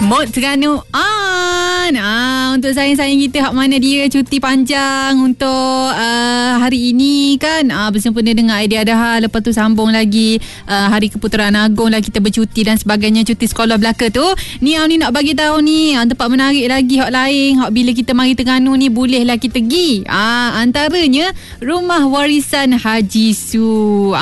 Mood Terengganu untuk sayang-sayang kita hak mana dia cuti panjang untuk hari ini kan, bersempena dengan Aidiladha, lepas tu sambung lagi Hari Keputeraan Agong lah, kita bercuti dan sebagainya, cuti sekolah belaka tu. Ni nak bagi tahu ni tempat menarik lagi hak lain, hak bila kita mari Terengganu ni bolehlah kita pergi. Antaranya Rumah Warisan Haji Su.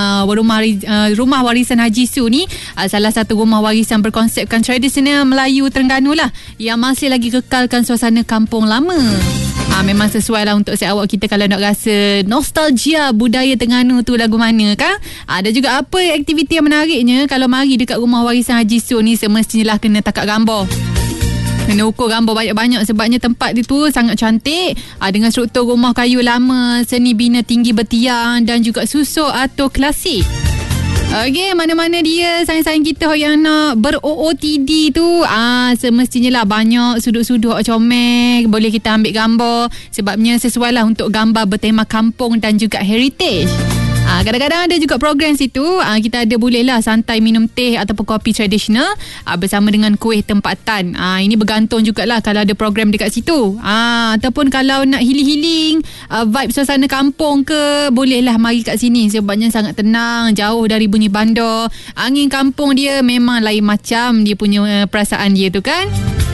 Rumah Warisan Haji Su ni salah satu rumah warisan berkonsepkan tradisional Melayu Terengganu lah, yang masih lagi kekalkan suasana kampung lama. Memang sesuai lah untuk set awak kita kalau nak rasa nostalgia budaya Terengganu tu lagu mana kan. Ada juga apa aktiviti yang menariknya kalau mari dekat Rumah Warisan Haji Su ni, semestinya lah kena takat gambar. Kena ukur gambar banyak-banyak sebabnya tempat itu sangat cantik, dengan struktur rumah kayu lama, seni bina tinggi bertiang dan juga susun atau klasik. Okey, mana-mana dia sayang-sayang kita yang nak ber-OOTD tu, semestinya lah banyak sudut-sudut comel boleh kita ambil gambar, sebabnya sesuai lah untuk gambar bertema kampung dan juga heritage. Kadang-kadang ada juga program situ, kita ada bolehlah santai minum teh ataupun kopi tradisional bersama dengan kuih tempatan. Ini bergantung jugalah kalau ada program dekat situ. Ataupun kalau nak healing-healing, vibe suasana kampung ke, bolehlah mari kat sini sebabnya sangat tenang, jauh dari bunyi bandar. Angin kampung dia memang lain macam, dia punya perasaan dia tu kan.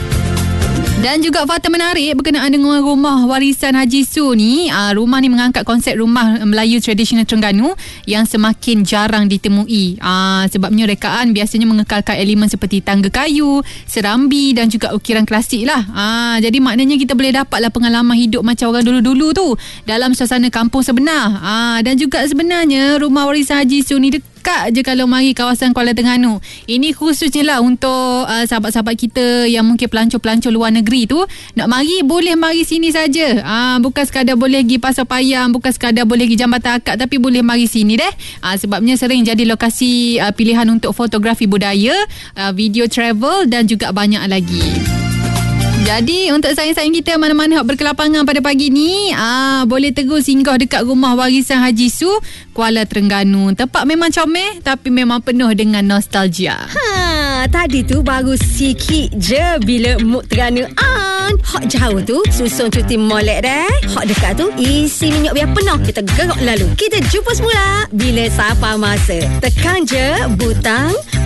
Dan juga fakta menarik berkenaan dengan Rumah Warisan Haji Su ni, rumah ni mengangkat konsep rumah Melayu tradisional Terengganu yang semakin jarang ditemui. Sebabnya rekaan biasanya mengekalkan elemen seperti tangga kayu, serambi dan juga ukiran klasik lah. Jadi maknanya kita boleh dapatlah pengalaman hidup macam orang dulu-dulu tu dalam suasana kampung sebenar. Dan juga sebenarnya Rumah Warisan Haji Su ni dekat je kalau mari kawasan Kuala Terengganu. Ini khususnya lah untuk sahabat-sahabat kita yang mungkin pelancong-pelancong luar negeri tu, nak mari boleh mari sini saja. Bukan sekadar boleh pergi Pasar Payang, bukan sekadar boleh pergi Jambatan Akad, tapi boleh mari sini deh. Sebabnya sering jadi lokasi pilihan untuk fotografi budaya, video travel dan juga banyak lagi. Jadi untuk sayang-sayang kita mana-mana yang berkelapangan pada pagi ni, boleh terus singgah dekat Rumah Warisan Haji Su, Kuala Terengganu. Tempat memang comel tapi memang penuh dengan nostalgia. Tadi tu baru sikit je bila Mood Terengganu hak jauh tu susun cuti molek deh. Hak dekat tu isi minyak biar penuh. Kita gerak lalu. Kita jumpa semula bila sampai masa. Tekan je butang